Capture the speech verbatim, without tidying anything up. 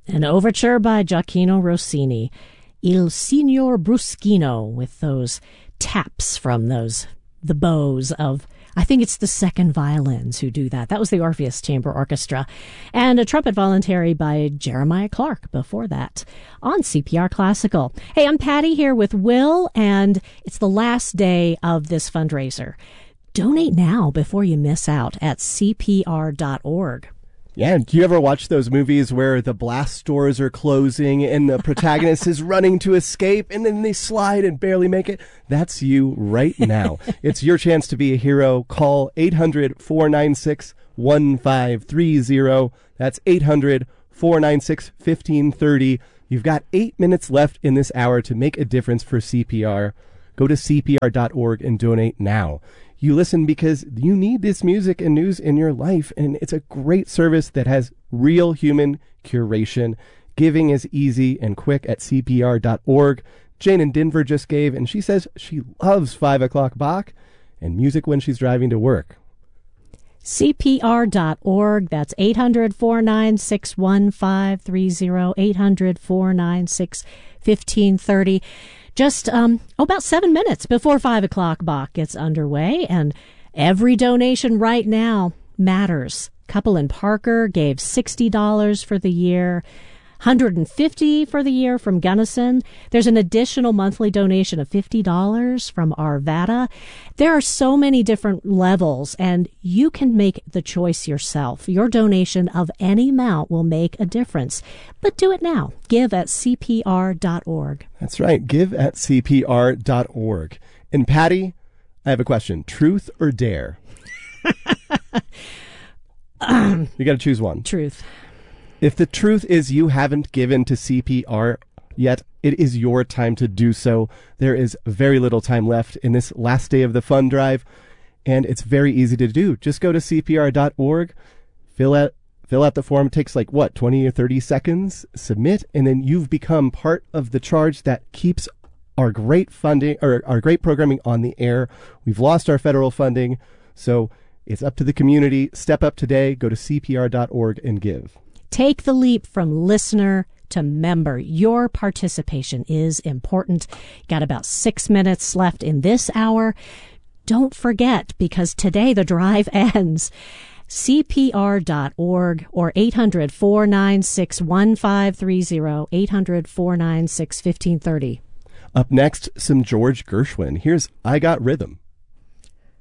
An overture by Gioacchino Rossini, Il Signor Bruschino, with those taps from those, the bows of, I think it's the second violins who do that. That was the Orpheus Chamber Orchestra. And a trumpet voluntary by Jeremiah Clark before that on C P R Classical. Hey, I'm Patty here with Will, and it's the last day of this fundraiser. Donate now before you miss out at C P R dot org. Yeah, do you ever watch those movies where the blast doors are closing and the protagonist is running to escape and then they slide and barely make it? That's you right now. It's your chance to be a hero. Call eight hundred, four nine six, one five three zero. That's eight hundred, four nine six, one five three zero. You've got eight minutes left in this hour to make a difference for C P R. Go to C P R dot org and donate now. You listen because you need this music and news in your life, and it's a great service that has real human curation. Giving is easy and quick at C P R dot org. Jane in Denver just gave, and she says she loves five o'clock Bach and music when she's driving to work. C P R dot org. That's eight hundred, four nine six, one five three zero, eight hundred, four nine six, one five three zero. Just um, oh, about seven minutes before five o'clock Bach gets underway, and every donation right now matters. Couple in Parker gave sixty dollars for the year, one hundred fifty dollars for the year from Gunnison. There's an additional monthly donation of fifty dollars from Arvada. There are so many different levels, and you can make the choice yourself. Your donation of any amount will make a difference. But do it now. Give at C P R dot org. That's right. Give at C P R dot org. And Patty, I have a question. Truth or dare? um, you got to choose one. Truth. If the truth is you haven't given to C P R yet, it is your time to do so. There is very little time left in this last day of the fund drive, and it's very easy to do. Just go to C P R dot org, fill out fill out the form. It takes like, what, twenty or thirty seconds, submit, and then you've become part of the charge that keeps our great funding, or our great programming on the air. We've lost our federal funding, so it's up to the community. Step up today. Go to C P R dot org and give. Take the leap from listener to member. Your participation is important. Got about six minutes left in this hour. Don't forget, because today the drive ends. C P R dot org or eight hundred, four nine six, one five three zero, eight hundred, four nine six, one five three zero. Up next, some George Gershwin. Here's I Got Rhythm.